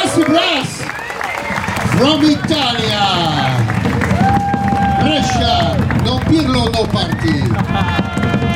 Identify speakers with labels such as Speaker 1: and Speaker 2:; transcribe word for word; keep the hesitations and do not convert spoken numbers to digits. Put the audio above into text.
Speaker 1: Massive Brass from Italia, Brescia, Don Pirlo no party.